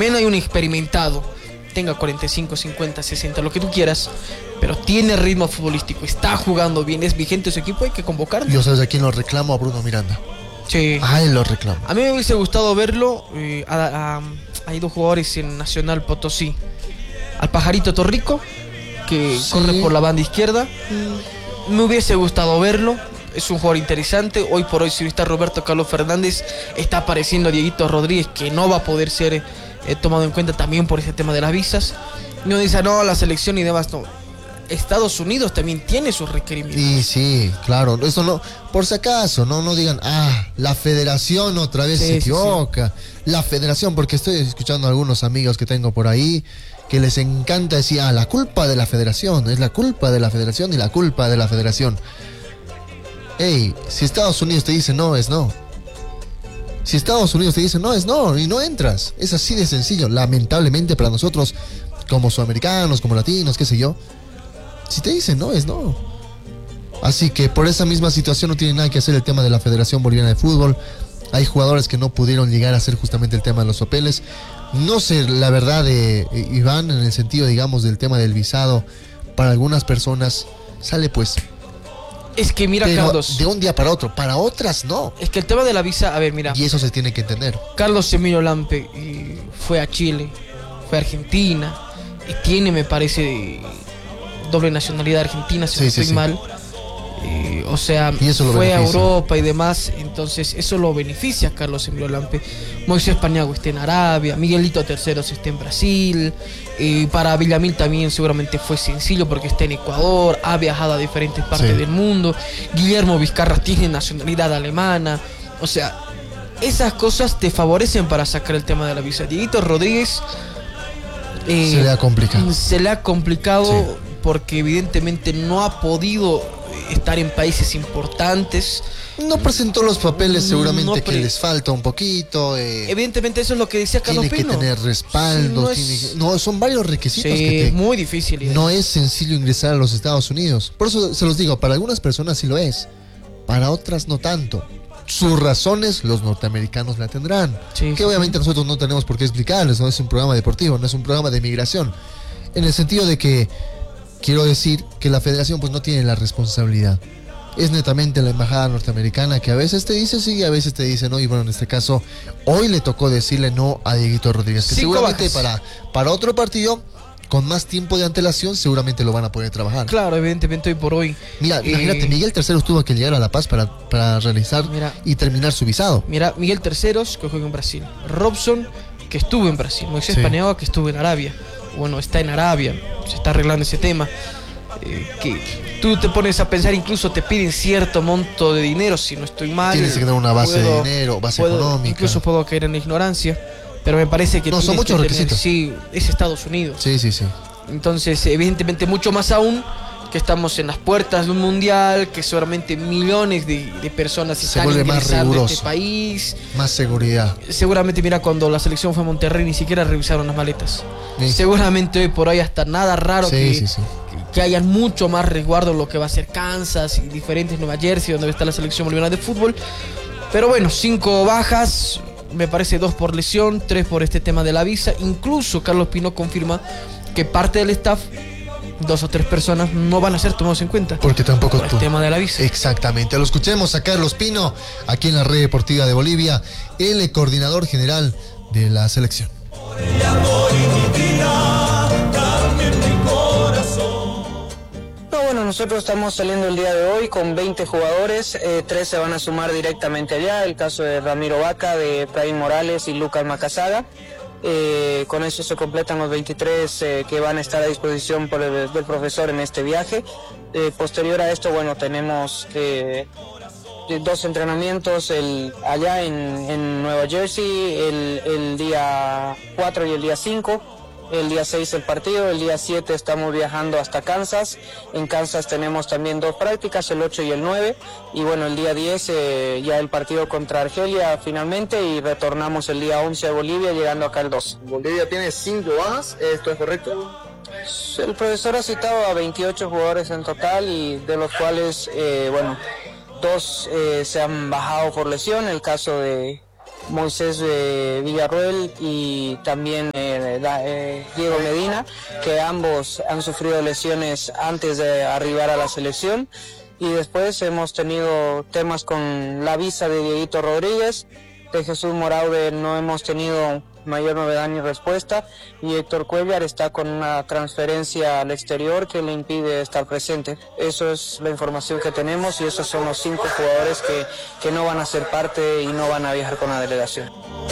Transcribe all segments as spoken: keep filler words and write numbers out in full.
menos hay un experimentado, tenga cuarenta y cinco, cincuenta, sesenta, lo que tú quieras, pero tiene ritmo futbolístico, está jugando bien, es vigente su equipo, hay que convocarlo. Yo sabes a quién lo reclamo, a Bruno Miranda. Sí. A él lo reclamo. A mí me hubiese gustado verlo. Eh, a, a, hay dos jugadores en Nacional Potosí. Al Pajarito Torrico, que sí. corre por la banda izquierda. Mm. Me hubiese gustado verlo. Es un jugador interesante. Hoy por hoy, si está Roberto Carlos Fernández, está apareciendo Dieguito Rodríguez, que no va a poder ser eh, tomado en cuenta también por ese tema de las visas. No dice, no, la selección y demás, no. Estados Unidos también tiene sus requerimientos. Y sí, claro, eso no, por si acaso, no, no digan, ah, la federación otra vez sí, se equivoca. Sí, sí. La federación, porque estoy escuchando a algunos amigos que tengo por ahí que les encanta decir, ah, la culpa de la federación, es la culpa de la federación y la culpa de la federación. Ey, si Estados Unidos te dice no, es no. Si Estados Unidos te dice no, es no, y no entras. Es así de sencillo, lamentablemente para nosotros, como sudamericanos, como latinos, qué sé yo. Si te dicen no, es no. Así que por esa misma situación no tiene nada que hacer el tema de la Federación Boliviana de Fútbol. Hay jugadores que no pudieron llegar a hacer justamente el tema de los papeles. No sé, la verdad, de eh, Iván, en el sentido, digamos, del tema del visado, para algunas personas sale pues... Es que mira, pero Carlos, de un día para otro, para otras no. Es que el tema de la visa, a ver, mira. Y eso se tiene que entender. Carlos Emilio Lampe eh, fue a Chile, fue a Argentina, y tiene, me parece... doble nacionalidad argentina, si sí, no estoy sí, sí. mal. Eh, o sea, fue a Europa y demás. Entonces, eso lo beneficia a Carlos Emilio Lampe. Moisés Paniagua está en Arabia. Miguelito Terceros está en Brasil. Eh, para Villamil también seguramente fue sencillo porque está en Ecuador. Ha viajado a diferentes partes sí. del mundo. Guillermo Vizcarra tiene nacionalidad alemana. O sea, esas cosas te favorecen para sacar el tema de la visa. Dieguito Rodríguez eh, se le ha complicado. Se le ha complicado. Sí. Porque evidentemente no ha podido estar en países importantes. No presentó los papeles, seguramente no pre- que les falta un poquito. Eh, evidentemente eso es lo que decía Carlos Pino. Tiene que tener respaldo. Sí, no, es... tiene... no, son varios requisitos. Sí, que te... muy difícil. No es sencillo ingresar a los Estados Unidos. Por eso se los digo, para algunas personas sí lo es. Para otras no tanto. Sus razones los norteamericanos la tendrán. Sí, que sí, obviamente sí. nosotros no tenemos por qué explicarles. No es un programa deportivo, no es un programa de migración. En el sentido de que quiero decir que la federación pues no tiene la responsabilidad. Es netamente la embajada norteamericana que a veces te dice sí y a veces te dice no. Y bueno, en este caso, hoy le tocó decirle no a Dieguito Rodríguez. Que Cinco seguramente para, para otro partido, con más tiempo de antelación, seguramente lo van a poder trabajar. Claro, evidentemente hoy por hoy. Mira, eh, imagínate, Miguel Terceros tuvo que llegar a La Paz para, para realizar mira, y terminar su visado. Mira, Miguel Terceros, que juega en Brasil. Robson, que estuvo en Brasil. Moisés sí. Paniagua, que estuvo en Arabia. Bueno, está en Arabia, se está arreglando ese tema. Eh, que tú te pones a pensar, incluso te piden cierto monto de dinero, si no estoy mal. Tienes que tener una base puedo, de dinero, base puedo, económica. Incluso puedo caer en la ignorancia, pero me parece que no son muchos requisitos. Tener, sí, es Estados Unidos. Sí, sí, sí. Entonces, evidentemente, mucho más aún que estamos en las puertas de un mundial, que seguramente millones de, de personas se están ingresando a este país. Más seguridad. Seguramente, mira, cuando la selección fue a Monterrey ni siquiera revisaron las maletas. Sí. Seguramente hoy por hoy hasta nada raro sí, que, sí, sí. que, que hayan mucho más resguardo en lo que va a ser Kansas y diferentes Nueva Jersey, donde está la selección boliviana de fútbol. Pero bueno, cinco bajas, me parece dos por lesión, tres por este tema de la visa. Incluso Carlos Pino confirma que parte del staff, dos o tres personas, no van a ser tomados en cuenta. Porque tampoco por el tema de la visa. Exactamente. Lo escuchemos a Carlos Pino, aquí en la Red Deportiva de Bolivia, el coordinador general de la selección. No, bueno, nosotros estamos saliendo el día de hoy con veinte jugadores, eh, tres se van a sumar directamente allá, el caso de Ramiro Vaca, de Efraín Morales y Lucas Macasaga. Eh, con eso se completan los veintitrés eh, que van a estar a disposición por el, del profesor en este viaje. Eh, posterior a esto, bueno, tenemos eh, dos entrenamientos el, allá en, en Nueva Jersey, el, el día cuatro y el día cinco. El día seis el partido, el día siete estamos viajando hasta Kansas. En Kansas tenemos también dos prácticas, el ocho y el nueve. Y bueno, el día diez eh, ya el partido contra Argelia finalmente y retornamos el día once a Bolivia, llegando acá el doce. Bolivia tiene cinco bajas, ¿esto es correcto? El profesor ha citado a veintiocho jugadores en total y de los cuales, eh, bueno, dos eh, se han bajado por lesión, el caso de... Moisés eh, Villarroel y también eh, da, eh, Diego Medina, que ambos han sufrido lesiones antes de arribar a la selección. Y después hemos tenido temas con la visa de Dieguito Rodríguez, de Jesús Moraude no hemos tenido mayor novedad ni respuesta, y Héctor Cuellar está con una transferencia al exterior que le impide estar presente. Eso es la información que tenemos y esos son los cinco jugadores que, que no van a ser parte y no van a viajar con la delegación.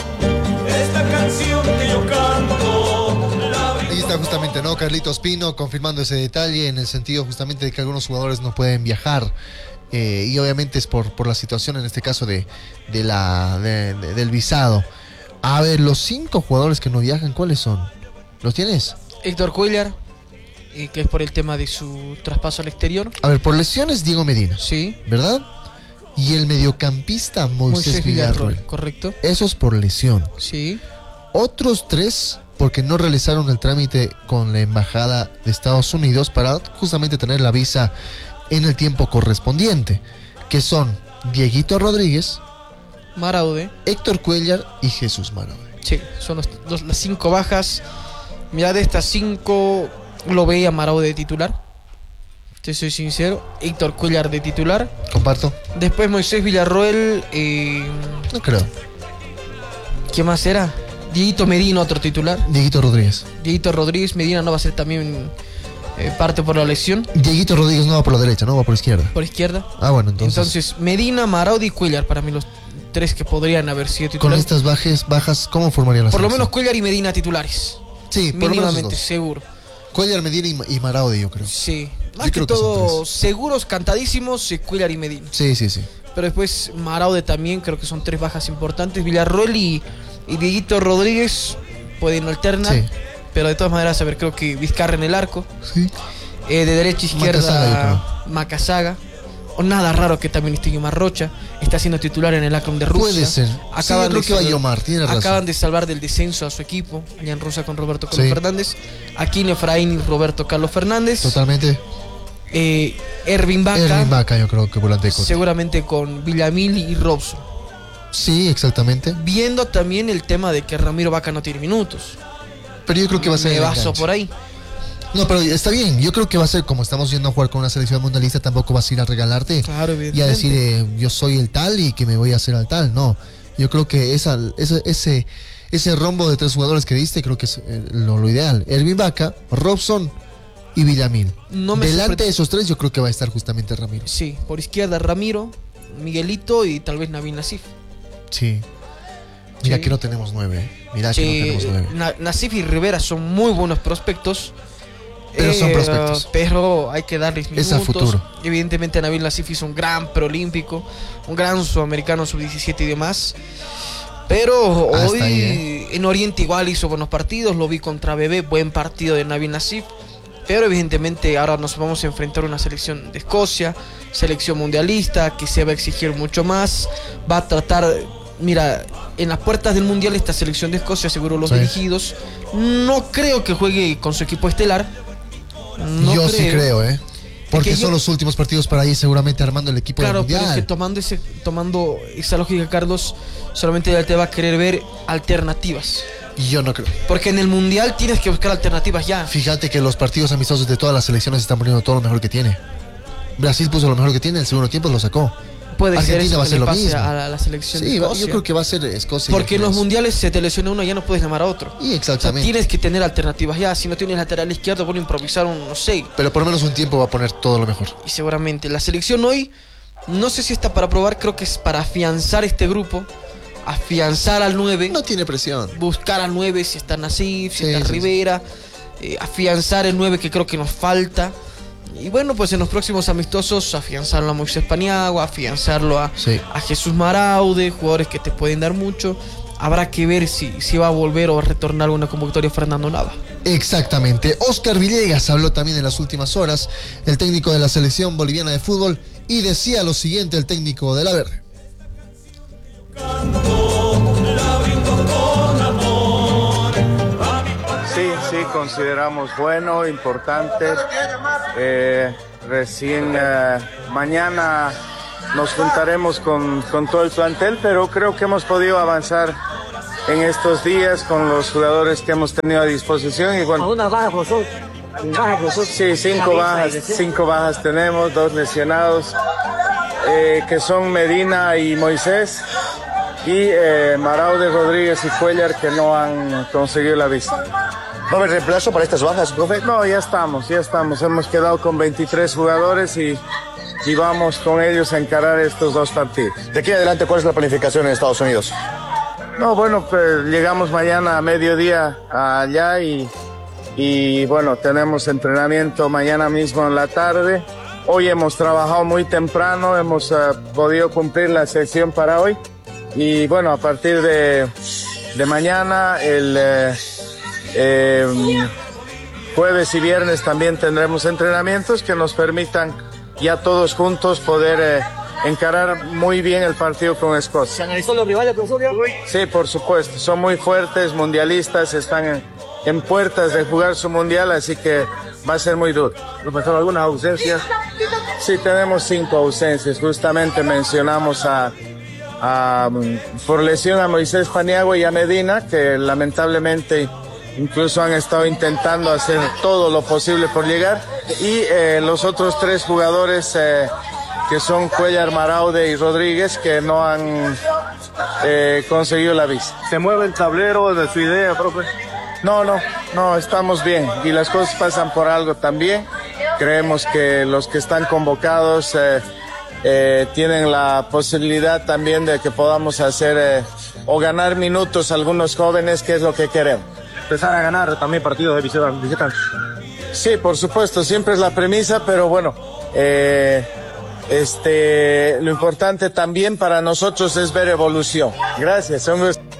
Esta canción que yo canto. Ahí está justamente, ¿no? Carlitos Pino confirmando ese detalle en el sentido justamente de que algunos jugadores no pueden viajar. Eh, y obviamente es por, por la situación en este caso de, de la, de, de, del visado. A ver, los cinco jugadores que no viajan, ¿cuáles son? ¿Los tienes? Héctor Cuellar, eh, que es por el tema de su traspaso al exterior. A ver, por lesiones Diego Medina. Sí. ¿Verdad? Y el mediocampista Moisés, Moisés Villarroel. Villarroel. Correcto. Eso es por lesión. Sí. Otros tres porque no realizaron el trámite con la embajada de Estados Unidos para justamente tener la visa en el tiempo correspondiente, que son Dieguito Rodríguez, Maraude, Héctor Cuellar y Jesús Maraude. Sí, son los, los, las cinco bajas. Mira, de estas cinco lo veía Maraude de titular, te soy sincero. Héctor Cuellar de titular. Comparto. Después Moisés Villarroel. Eh, no creo. ¿Qué más era? Dieguito Medina, otro titular. Dieguito Rodríguez. Dieguito Rodríguez. Medina no va a ser también eh, parte por la lesión. Dieguito Rodríguez no va por la derecha, ¿no? Va por izquierda. Por izquierda. Ah, bueno, entonces. Entonces, Medina, Maraude y Cuellar, para mí los tres que podrían haber sido titulares. Con estas bajas, bajas ¿cómo formarían las Por selección? lo menos Cuellar y Medina titulares. Sí, por mínimamente, seguro. Cuellar, Medina y, y Maraude, yo creo. Sí. Más yo que todo, seguros, cantadísimos, Cuellar y Medina. Sí, sí, sí. Pero después Maraude también, creo que son tres bajas importantes. Villarroel y, y Dieguito Rodríguez pueden alternar. Sí. Pero de todas maneras, a ver, creo que Vizcarra en el arco. Sí. Eh, de derecha a izquierda, Macasaga. O nada raro que también esté Yomar Rocha. Está siendo titular en el Akron de Rusia. Puede ser. Acaban sí, yo creo de que va Yomar, tiene razón. Acaban de salvar del descenso a su equipo, allá en Rusia con Roberto Carlos sí. Fernández. Aquí Efraín y Roberto Carlos Fernández. Totalmente. Eh, Ervin Vaca. Ervin Vaca, yo creo que volante de corte. Seguramente con Villamil y Robson. Sí, exactamente. Viendo también el tema de que Ramiro Vaca no tiene minutos. Pero yo creo que va a ser. Me baso por ahí. No, pero está bien. Yo creo que va a ser como estamos yendo a jugar con una selección mundialista. Tampoco vas a ir a regalarte claro, y a decir eh, yo soy el tal y que me voy a hacer al tal. No, yo creo que esa, ese, ese, ese rombo de tres jugadores que diste creo que es eh, lo, lo ideal. Ervin Vaca, Robson y Villamil. No me Delante sorprende. De esos tres yo creo que va a estar justamente Ramiro. Sí, por izquierda Ramiro, Miguelito y tal vez Nabil Nasif. Sí. Mira sí. que no tenemos nueve. Mira sí. que no tenemos nueve. Na- Nasif y Rivera son muy buenos prospectos. Pero eh, son prospectos. Pero hay que darles minutos. Es a futuro. Evidentemente Nabil Nasif hizo un gran preolímpico, un gran sudamericano sub diecisiete y demás. Pero Hasta hoy ahí, eh. en Oriente igual hizo buenos partidos. Lo vi contra Bebé, buen partido de Nabil Nasif. Pero evidentemente ahora nos vamos a enfrentar a una selección de Escocia, selección mundialista, que se va a exigir mucho más. Va a tratar, mira, en las puertas del mundial esta selección de Escocia, seguro los sí. dirigidos. No creo que juegue con su equipo estelar. No yo creo. sí creo, ¿eh? Porque son yo, los últimos partidos para ir seguramente armando el equipo claro, del mundial. Claro, pero es que tomando, ese, tomando esa lógica, Carlos, solamente ya te va a querer ver alternativas. Y yo no creo. Porque en el mundial tienes que buscar alternativas ya. Fíjate que los partidos amistosos de todas las selecciones están poniendo todo lo mejor que tiene. Brasil puso lo mejor que tiene, el segundo tiempo lo sacó. Puede Argentina ser va a ser lo mismo. A la, a la selección sí, de Escocia. Yo creo que va a ser Escocia. Porque en los mundiales se te lesiona uno y ya no puedes llamar a otro. Y exactamente. O sea, tienes que tener alternativas ya. Si no tienes lateral izquierdo, bueno, improvisar un, no sé. Pero por lo menos un tiempo va a poner todo lo mejor. Y seguramente. La selección hoy, no sé si está para probar, creo que es para afianzar este grupo. Afianzar al nueve. No tiene presión. Buscar al nueve si está Nasif, si sí, está sí, Rivera. Sí. Eh, afianzar el nueve que creo que nos falta. Y bueno, pues en los próximos amistosos afianzarlo a Moisés Paniagua, afianzarlo a, sí. a Jesús Maraude, jugadores que te pueden dar mucho. Habrá que ver si, si va a volver o a retornar una convocatoria Fernando Nava. Exactamente. Oscar Villegas habló también en las últimas horas, el técnico de la selección boliviana de fútbol, y decía lo siguiente el técnico de la Verde. Sí, sí, consideramos bueno, importante. Eh, recién eh, mañana nos juntaremos con, con todo el plantel, pero creo que hemos podido avanzar en estos días con los jugadores que hemos tenido a disposición. Y bueno, sí, cinco bajas, cinco bajas tenemos, dos lesionados, eh, que son Medina y Moisés, y eh, Maraude, Rodríguez y Cuellar, que no han conseguido la visa. ¿No hay reemplazo para estas bajas, profe? No, ya estamos, ya estamos. Hemos quedado con veintitrés jugadores y, y vamos con ellos a encarar estos dos partidos. De aquí en adelante, ¿cuál es la planificación en Estados Unidos? No, bueno, pues llegamos mañana a mediodía allá y, y bueno, tenemos entrenamiento mañana mismo en la tarde. Hoy hemos trabajado muy temprano, hemos uh, podido cumplir la sección para hoy. Y bueno, a partir de, de mañana, el eh, eh, jueves y viernes también tendremos entrenamientos que nos permitan ya todos juntos poder eh, encarar muy bien el partido con Escocia. ¿Se analizó los rivales, profesor? Sí, por supuesto, son muy fuertes, mundialistas, están en, en puertas de jugar su mundial, así que va a ser muy duro. ¿Profesor, algunas ausencias? Sí, tenemos cinco ausencias, justamente mencionamos a... A, por lesión a Moisés Paniagua y a Medina, que lamentablemente incluso han estado intentando hacer todo lo posible por llegar, y eh, los otros tres jugadores eh, que son Cuellar, Maraude y Rodríguez, que no han eh, conseguido la visa. ¿Se mueve el tablero de su idea, profe? No, no, no, estamos bien y las cosas pasan por algo también. Creemos que los que están convocados eh, Eh, tienen la posibilidad también de que podamos hacer eh, o ganar minutos a algunos jóvenes, que es lo que queremos. Empezar a ganar también partidos de visita. Sí, por supuesto, siempre es la premisa, pero bueno, eh, este, lo importante también para nosotros es ver evolución. Gracias, un gusto.